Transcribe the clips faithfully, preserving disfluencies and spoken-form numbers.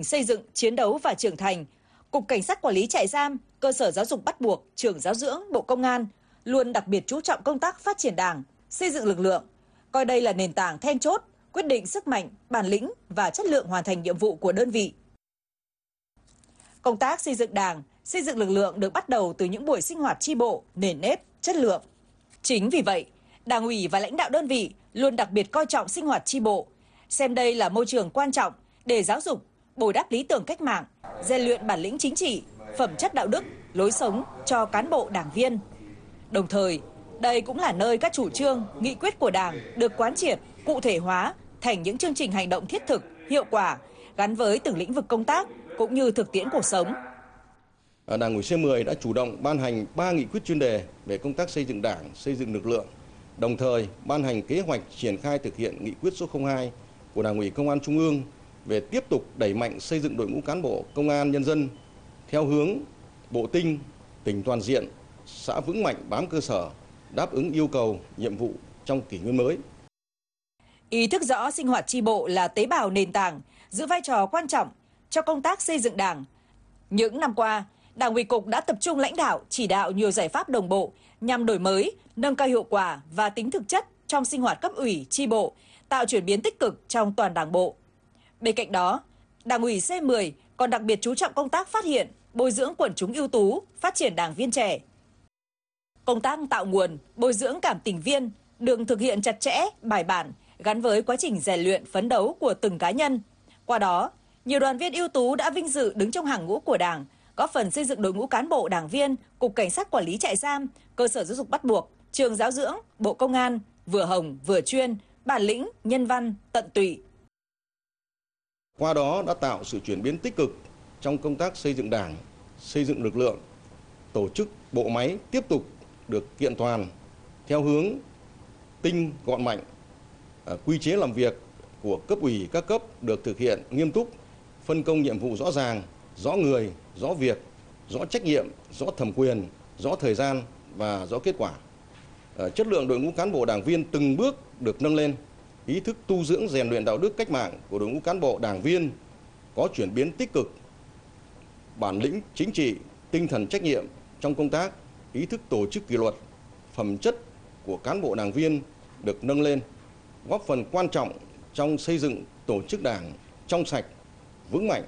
trình xây dựng, chiến đấu và trưởng thành, Cục Cảnh sát Quản lý Trại giam, Cơ sở Giáo dục Bắt buộc, Trường Giáo dưỡng, Bộ Công an luôn đặc biệt chú trọng công tác phát triển Đảng, xây dựng lực lượng, coi đây là nền tảng then chốt, quyết định sức mạnh, bản lĩnh và chất lượng hoàn thành nhiệm vụ của đơn vị. Công tác xây dựng Đảng, xây dựng lực lượng được bắt đầu từ những buổi sinh hoạt chi bộ, nền nếp, chất lượng. Chính vì vậy, Đảng ủy và lãnh đạo đơn vị luôn đặc biệt coi trọng sinh hoạt chi bộ, xem đây là môi trường quan trọng để giáo dục, bồi đắp lý tưởng cách mạng, rèn luyện bản lĩnh chính trị, phẩm chất đạo đức, lối sống cho cán bộ đảng viên. Đồng thời, đây cũng là nơi các chủ trương, nghị quyết của Đảng được quán triệt, cụ thể hóa thành những chương trình hành động thiết thực, hiệu quả, gắn với từng lĩnh vực công tác cũng như thực tiễn cuộc sống. Đảng ủy C mười đã chủ động ban hành ba nghị quyết chuyên đề về công tác xây dựng Đảng, xây dựng lực lượng, đồng thời ban hành kế hoạch triển khai thực hiện nghị quyết số không hai của Đảng ủy Công an Trung ương về tiếp tục đẩy mạnh xây dựng đội ngũ cán bộ công an nhân dân theo hướng bộ tinh, tỉnh toàn diện, xã vững mạnh bám cơ sở, đáp ứng yêu cầu, nhiệm vụ trong kỷ nguyên mới. Ý thức rõ sinh hoạt chi bộ là tế bào nền tảng, giữ vai trò quan trọng cho công tác xây dựng Đảng. Những năm qua, Đảng ủy Cục đã tập trung lãnh đạo, chỉ đạo nhiều giải pháp đồng bộ nhằm đổi mới, nâng cao hiệu quả và tính thực chất trong sinh hoạt cấp ủy, chi bộ, tạo chuyển biến tích cực trong toàn Đảng bộ. Bên cạnh đó, Đảng ủy C mười còn đặc biệt chú trọng công tác phát hiện, bồi dưỡng quần chúng ưu tú, phát triển đảng viên trẻ. Công tác tạo nguồn, bồi dưỡng cảm tình viên được thực hiện chặt chẽ, bài bản, gắn với quá trình rèn luyện, phấn đấu của từng cá nhân. Qua đó, nhiều đoàn viên ưu tú đã vinh dự đứng trong hàng ngũ của Đảng, góp phần xây dựng đội ngũ cán bộ đảng viên, Cục Cảnh sát Quản lý Trại giam, Cơ sở Giáo dục Bắt buộc, Trường Giáo dưỡng, Bộ Công an, vừa hồng, vừa chuyên, bản lĩnh, nhân văn, tận tụy. Qua đó đã tạo sự chuyển biến tích cực trong công tác xây dựng Đảng, xây dựng lực lượng, tổ chức bộ máy tiếp tục được kiện toàn theo hướng tinh, gọn mạnh, quy chế làm việc của cấp ủy các cấp được thực hiện nghiêm túc, phân công nhiệm vụ rõ ràng, rõ người, rõ việc, rõ trách nhiệm, rõ thẩm quyền, rõ thời gian và rõ kết quả. Chất lượng đội ngũ cán bộ đảng viên từng bước được nâng lên, ý thức tu dưỡng rèn luyện đạo đức cách mạng của đội ngũ cán bộ đảng viên có chuyển biến tích cực, bản lĩnh chính trị, tinh thần trách nhiệm trong công tác, ý thức tổ chức kỷ luật, phẩm chất của cán bộ đảng viên được nâng lên, góp phần quan trọng trong xây dựng tổ chức Đảng trong sạch, vững mạnh.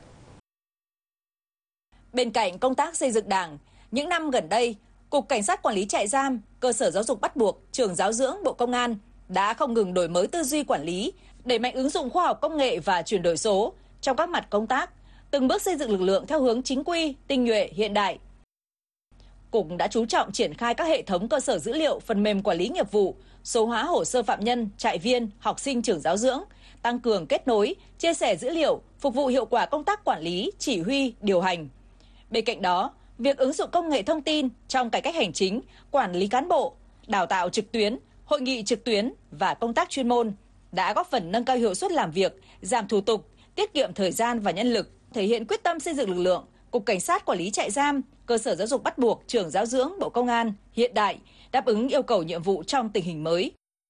Bên cạnh công tác xây dựng Đảng, những năm gần đây, Cục Cảnh sát Quản lý Trại giam, Cơ sở Giáo dục Bắt buộc, Trường Giáo dưỡng, Bộ Công an đã không ngừng đổi mới tư duy quản lý, đẩy mạnh ứng dụng khoa học công nghệ và chuyển đổi số trong các mặt công tác, từng bước xây dựng lực lượng theo hướng chính quy, tinh nhuệ, hiện đại. Cục đã chú trọng triển khai các hệ thống cơ sở dữ liệu, phần mềm quản lý nghiệp vụ, số hóa hồ sơ phạm nhân, trại viên, học sinh trường giáo dưỡng, tăng cường kết nối, chia sẻ dữ liệu, phục vụ hiệu quả công tác quản lý, chỉ huy, điều hành. Bên cạnh đó, việc ứng dụng công nghệ thông tin trong cải cách hành chính, quản lý cán bộ, đào tạo trực tuyến, hội nghị trực tuyến và công tác chuyên môn đã góp phần nâng cao hiệu suất làm việc, giảm thủ tục, tiết kiệm thời gian và nhân lực, thể hiện quyết tâm xây dựng lực lượng Cục Cảnh sát Quản lý Trại giam, Cơ sở Giáo dục Bắt buộc, Trường Giáo dưỡng, Bộ Công an hiện đại, đáp ứng yêu cầu nhiệm vụ trong tình hình mới.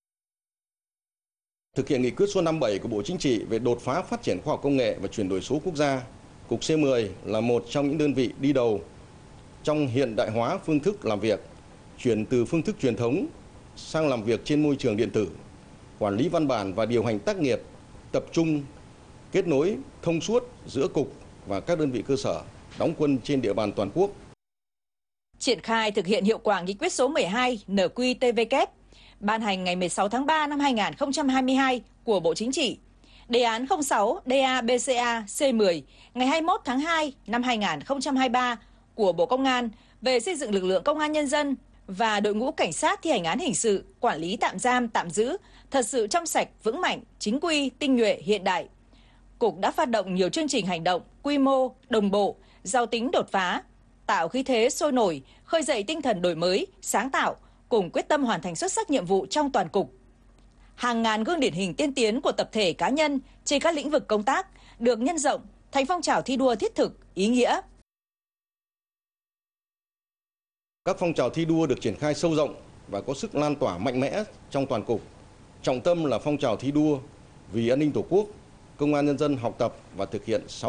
Thực hiện nghị quyết số năm mươi bảy của Bộ Chính trị về đột phá phát triển khoa học công nghệ và chuyển đổi số quốc gia, Cục C mười là một trong những đơn vị đi đầu trong hiện đại hóa phương thức làm việc, chuyển từ phương thức truyền thống sang làm việc trên môi trường điện tử, quản lý văn bản và điều hành tác nghiệp, tập trung kết nối thông suốt giữa Cục và các đơn vị cơ sở đóng quân trên địa bàn toàn quốc. Triển khai thực hiện hiệu quả nghị quyết số mười hai N Q T V K ban hành ngày mười sáu tháng ba năm hai nghìn không trăm hai mươi hai của Bộ Chính trị, đề án không sáu D A B C A C mười ngày hai mươi mốt tháng hai năm hai nghìn không trăm hai mươi ba của Bộ Công an về xây dựng lực lượng công an nhân dân và đội ngũ cảnh sát thi hành án hình sự, quản lý tạm giam, tạm giữ thật sự trong sạch, vững mạnh, chính quy, tinh nhuệ, hiện đại. Cục đã phát động nhiều chương trình hành động, quy mô, đồng bộ, giàu tính đột phá, tạo khí thế sôi nổi, khơi dậy tinh thần đổi mới, sáng tạo, cùng quyết tâm hoàn thành xuất sắc nhiệm vụ trong toàn Cục. Hàng ngàn gương điển hình tiên tiến của tập thể cá nhân trên các lĩnh vực công tác được nhân rộng thành phong trào thi đua thiết thực, ý nghĩa. Các phong trào thi đua được triển khai sâu rộng và có sức lan tỏa mạnh mẽ trong toàn Cục. Trọng tâm là phong trào thi đua vì an ninh Tổ quốc, Công an nhân dân học tập và thực hiện sáu